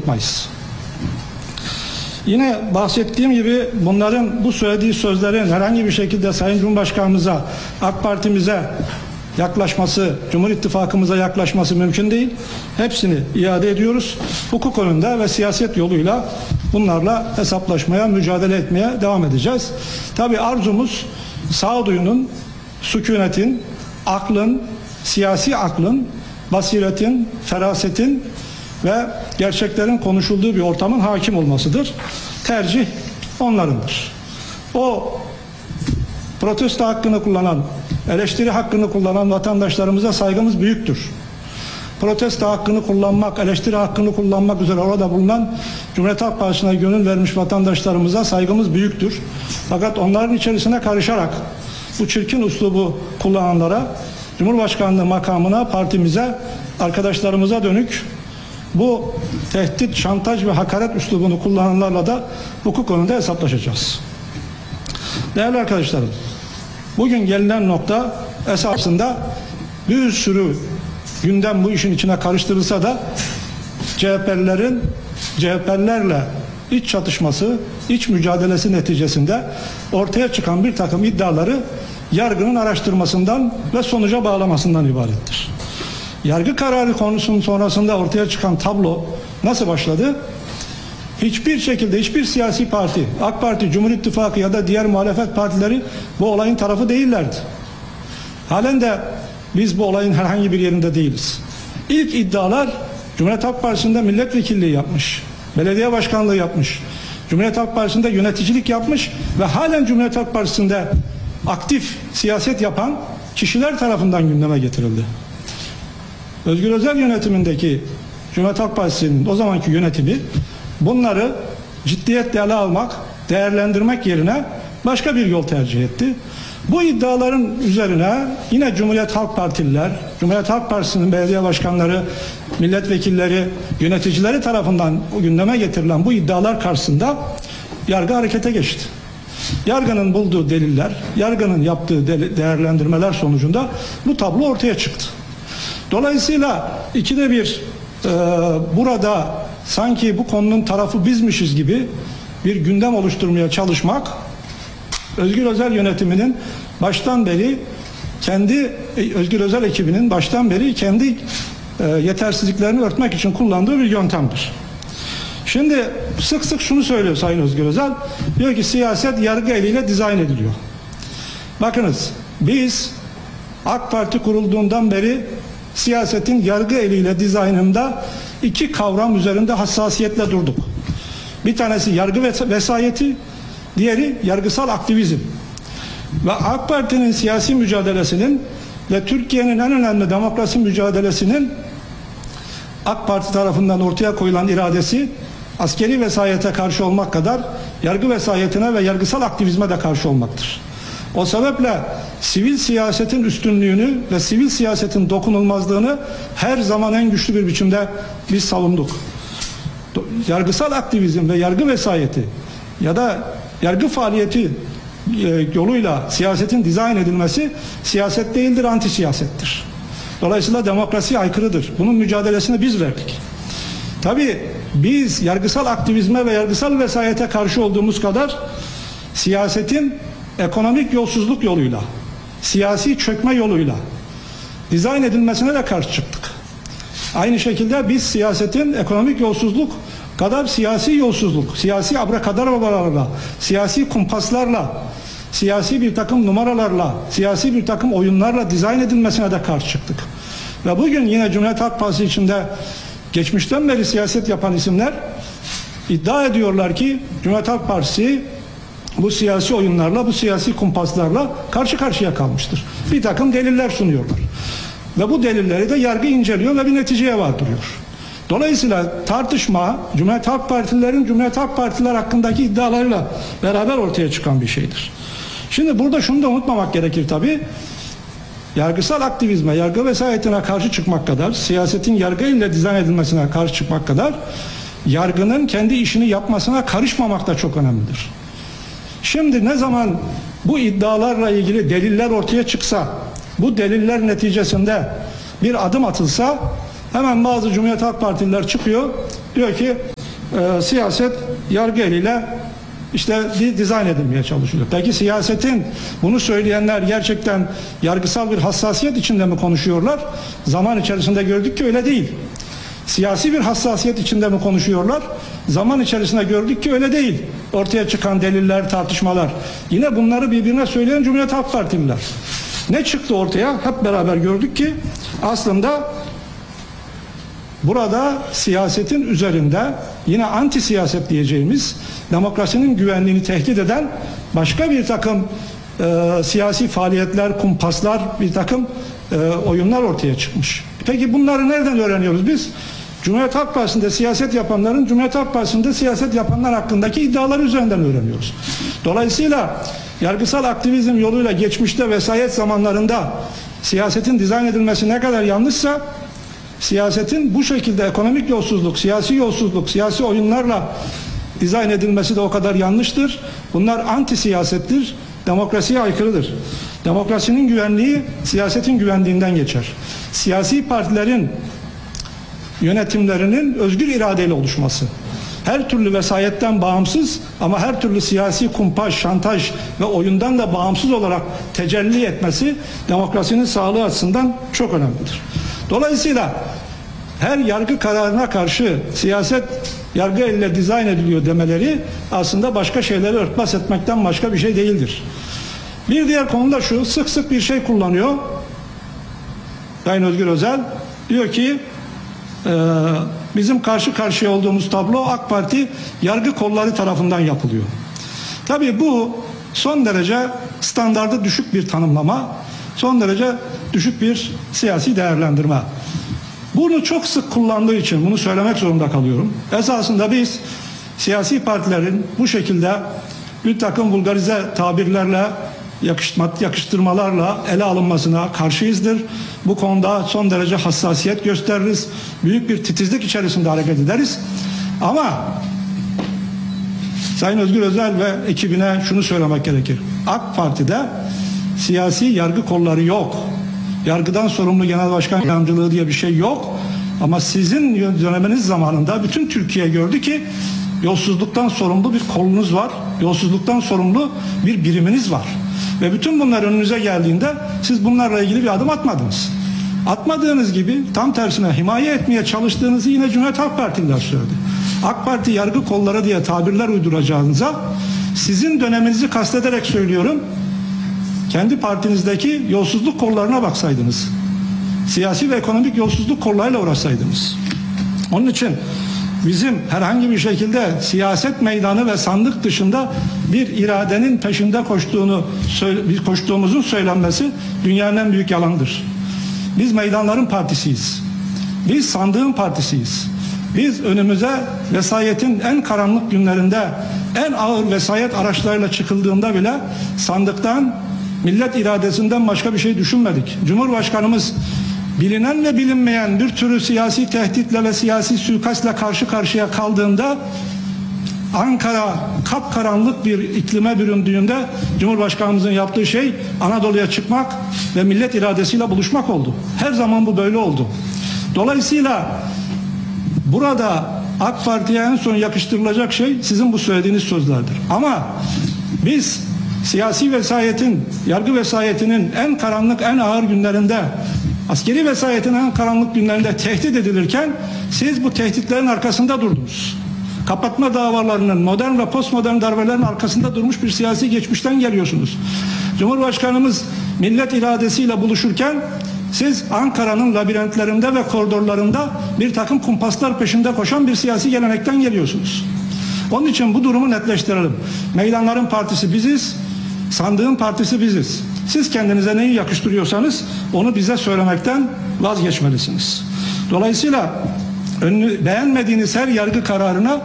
unutmayız. Yine bahsettiğim gibi bunların, bu söylediği sözlerin herhangi bir şekilde Sayın Cumhurbaşkanımıza, AK Parti'mize yaklaşması, Cumhur İttifakımıza yaklaşması mümkün değil. Hepsini iade ediyoruz. Hukuk önünde ve siyaset yoluyla bunlarla hesaplaşmaya, mücadele etmeye devam edeceğiz. Tabii arzumuz sağduyunun, sükunetin, aklın, siyasi aklın, basiretin, ferasetin ve gerçeklerin konuşulduğu bir ortamın hakim olmasıdır. Tercih onlarındır. O protesto hakkını kullanan, eleştiri hakkını kullanan vatandaşlarımıza saygımız büyüktür. Protesto hakkını kullanmak, eleştiri hakkını kullanmak üzere orada bulunan Cumhuriyet Halk Partisi'ne gönül vermiş vatandaşlarımıza saygımız büyüktür. Fakat onların içerisine karışarak bu çirkin üslubu kullananlara, Cumhurbaşkanlığı makamına, partimize, arkadaşlarımıza dönük bu tehdit, şantaj ve hakaret üslubunu kullananlarla da hukuk önünde hesaplaşacağız. Değerli arkadaşlarım, bugün gelinen nokta esasında bir sürü gündem bu işin içine karıştırılsa da CHP'lilerle iç çatışması, iç mücadelesi neticesinde ortaya çıkan bir takım iddiaları yargının araştırmasından ve sonuca bağlamasından ibarettir. Yargı kararı konusunun sonrasında ortaya çıkan tablo nasıl başladı? Hiçbir şekilde hiçbir siyasi parti, AK Parti, Cumhur İttifakı ya da diğer muhalefet partileri bu olayın tarafı değillerdi. Halen de biz bu olayın herhangi bir yerinde değiliz. İlk iddialar Cumhuriyet Halk Partisi'nde milletvekilliği yapmış, belediye başkanlığı yapmış, Cumhuriyet Halk Partisi'nde yöneticilik yapmış ve halen Cumhuriyet Halk Partisi'nde aktif siyaset yapan kişiler tarafından gündeme getirildi. Özgür Özel yönetimindeki Cumhuriyet Halk Partisi'nin o zamanki yönetimi bunları ciddiyetle ele almak, değerlendirmek yerine başka bir yol tercih etti. Bu iddiaların üzerine yine Cumhuriyet Halk Partililer, Cumhuriyet Halk Partisi'nin belediye başkanları, milletvekilleri, yöneticileri tarafından gündeme getirilen bu iddialar karşısında yargı harekete geçti. Yargının bulduğu deliller, yargının yaptığı değerlendirmeler sonucunda bu tablo ortaya çıktı. Dolayısıyla ikide bir burada sanki bu konunun tarafı bizmişiz gibi bir gündem oluşturmaya çalışmak, Özgür Özel yönetiminin baştan beri Özgür Özel ekibinin baştan beri kendi yetersizliklerini örtmek için kullandığı bir yöntemdir. Şimdi sık sık şunu söylüyor Sayın Özgür Özel, diyor ki siyaset yargı eliyle dizayn ediliyor. Bakınız, biz AK Parti kurulduğundan beri siyasetin yargı eliyle dizaynında iki kavram üzerinde hassasiyetle durduk. Bir tanesi yargı vesayeti, diğeri yargısal aktivizm. Ve AK Parti'nin siyasi mücadelesinin ve Türkiye'nin en önemli demokrasi mücadelesinin AK Parti tarafından ortaya koyulan iradesi askeri vesayete karşı olmak kadar yargı vesayetine ve yargısal aktivizme de karşı olmaktır. O sebeple sivil siyasetin üstünlüğünü ve sivil siyasetin dokunulmazlığını her zaman en güçlü bir biçimde biz savunduk. Yargısal aktivizm ve yargı vesayeti ya da yargı faaliyeti yoluyla siyasetin dizayn edilmesi siyaset değildir, anti siyasettir. Dolayısıyla demokrasiye aykırıdır. Bunun mücadelesini biz verdik. Tabii biz yargısal aktivizme ve yargısal vesayete karşı olduğumuz kadar siyasetin ekonomik yolsuzluk yoluyla, siyasi çökme yoluyla dizayn edilmesine de karşı çıktık. Aynı şekilde biz siyasetin ekonomik yolsuzluk kadar siyasi yolsuzluk, siyasi abrakadabralarla, siyasi kumpaslarla, siyasi bir takım numaralarla, siyasi bir takım oyunlarla dizayn edilmesine de karşı çıktık. Ve bugün yine Cumhuriyet Halk Partisi içinde geçmişten beri siyaset yapan isimler iddia ediyorlar ki Cumhuriyet Halk Partisi bu siyasi oyunlarla, bu siyasi kumpaslarla karşı karşıya kalmıştır. Bir takım deliller sunuyorlar. Ve bu delilleri de yargı inceliyor ve bir neticeye vardırıyor. Dolayısıyla tartışma Cumhuriyet Halk Partililerin Cumhuriyet Halk Partiler hakkındaki iddialarıyla beraber ortaya çıkan bir şeydir. Şimdi burada şunu da unutmamak gerekir tabii. Yargısal aktivizme, yargı vesayetine karşı çıkmak kadar, siyasetin yargı ile dizayn edilmesine karşı çıkmak kadar yargının kendi işini yapmasına karışmamak da çok önemlidir. Şimdi ne zaman bu iddialarla ilgili deliller ortaya çıksa, bu deliller neticesinde bir adım atılsa hemen bazı Cumhuriyet Halk Partililer çıkıyor, diyor ki siyaset yargı eliyle işte dizayn edilmeye çalışılıyor. Peki siyasetin, bunu söyleyenler gerçekten yargısal bir hassasiyet içinde mi konuşuyorlar? Zaman içerisinde gördük ki öyle değil. Siyasi bir hassasiyet içinde mi konuşuyorlar? Zaman içerisinde gördük ki öyle değil. Ortaya çıkan deliller, tartışmalar. Yine bunları birbirine söyleyen Cumhuriyet Halk Partililer. Ne çıktı ortaya? Hep beraber gördük ki aslında burada siyasetin üzerinde yine anti siyaset diyeceğimiz, demokrasinin güvenliğini tehdit eden başka bir takım siyasi faaliyetler, kumpaslar, bir takım oyunlar ortaya çıkmış. Peki bunları nereden öğreniyoruz biz? Cumhuriyet Halk Partisi'nde siyaset yapanların Cumhuriyet Halk Partisi'nde siyaset yapanlar hakkındaki iddiaları üzerinden öğreniyoruz. Dolayısıyla yargısal aktivizm yoluyla geçmişte vesayet zamanlarında siyasetin dizayn edilmesi ne kadar yanlışsa, siyasetin bu şekilde ekonomik yolsuzluk, siyasi oyunlarla dizayn edilmesi de o kadar yanlıştır. Bunlar anti siyasettir, demokrasiye aykırıdır. Demokrasinin güvenliği siyasetin güvenliğinden geçer. Siyasi partilerin yönetimlerinin özgür iradeyle oluşması, her türlü vesayetten bağımsız ama her türlü siyasi kumpaj, şantaj ve oyundan da bağımsız olarak tecelli etmesi demokrasinin sağlığı açısından çok önemlidir. Dolayısıyla her yargı kararına karşı siyaset yargı eliyle dizayn ediliyor demeleri aslında başka şeyleri örtbas etmekten başka bir şey değildir. Bir diğer konu da şu, sık sık bir şey kullanıyor Sayın Özgür Özel, diyor ki bizim karşı karşıya olduğumuz tablo AK Parti yargı kolları tarafından yapılıyor. Tabii bu son derece standardı düşük bir tanımlama, son derece düşük bir siyasi değerlendirme. Bunu çok sık kullandığı için bunu söylemek zorunda kalıyorum. Esasında biz siyasi partilerin bu şekilde bir takım vulgarize tabirlerle, yakıştırmalarla ele alınmasına karşıyızdır. Bu konuda son derece hassasiyet gösteririz. Büyük bir titizlik içerisinde hareket ederiz. Ama Sayın Özgür Özel ve ekibine şunu söylemek gerekir. AK Parti'de siyasi yargı kolları yok. Yargıdan sorumlu genel başkan yardımcılığı diye bir şey yok. Ama sizin döneminiz zamanında bütün Türkiye gördü ki yolsuzluktan sorumlu bir kolunuz var. Yolsuzluktan sorumlu bir biriminiz var. Ve bütün bunlar önünüze geldiğinde siz bunlarla ilgili bir adım atmadınız. Atmadığınız gibi tam tersine himaye etmeye çalıştığınızı yine Cumhuriyet Halk Partililer söyledi. AK Parti yargı kolları diye tabirler uyduracağınıza, sizin döneminizi kastederek söylüyorum, kendi partinizdeki yolsuzluk kollarına baksaydınız, siyasi ve ekonomik yolsuzluk kollarıyla uğraşsaydınız. Onun için bizim herhangi bir şekilde siyaset meydanı ve sandık dışında bir iradenin peşinde koştuğumuzun söylenmesi dünyanın en büyük yalanıdır. Biz meydanların partisiyiz. Biz sandığın partisiyiz. Biz önümüze vesayetin en karanlık günlerinde en ağır vesayet araçlarıyla çıkıldığında bile sandıktan, millet iradesinden başka bir şey düşünmedik. Cumhurbaşkanımız bilinen ve bilinmeyen bir türlü siyasi tehditle ve siyasi suikastla karşı karşıya kaldığında, Ankara kapkaranlık bir iklime büründüğünde Cumhurbaşkanımızın yaptığı şey Anadolu'ya çıkmak ve millet iradesiyle buluşmak oldu. Her zaman bu böyle oldu. Dolayısıyla burada AK Parti'ye en son yakıştırılacak şey sizin bu söylediğiniz sözlerdir. Ama biz siyasi vesayetin, yargı vesayetinin en karanlık, en ağır günlerinde, askeri vesayetin en karanlık günlerinde tehdit edilirken siz bu tehditlerin arkasında durdunuz. Kapatma davalarının, modern ve postmodern darbelerin arkasında durmuş bir siyasi geçmişten geliyorsunuz. Cumhurbaşkanımız millet iradesiyle buluşurken siz Ankara'nın labirentlerinde ve koridorlarında bir takım kumpaslar peşinde koşan bir siyasi gelenekten geliyorsunuz. Onun için bu durumu netleştirelim. Meydanların partisi biziz, sandığın partisi biziz. Siz kendinize neyi yakıştırıyorsanız onu bize söylemekten vazgeçmelisiniz. Dolayısıyla beğenmediğiniz her yargı kararına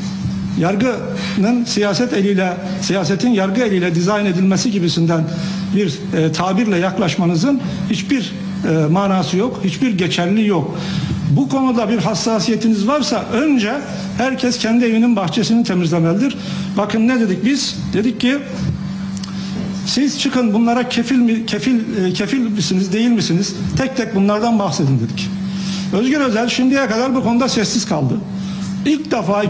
yargının siyasetin yargı eliyle dizayn edilmesi gibisinden bir tabirle yaklaşmanızın hiçbir manası yok, hiçbir geçerliliği yok. Bu konuda bir hassasiyetiniz varsa önce herkes kendi evinin bahçesini temizlemelidir. Bakın ne dedik biz? Dedik ki siz çıkın bunlara kefil misiniz, değil misiniz? Tek tek bunlardan bahsedin dedik. Özgür Özel şimdiye kadar bu konuda sessiz kaldı. İlk defa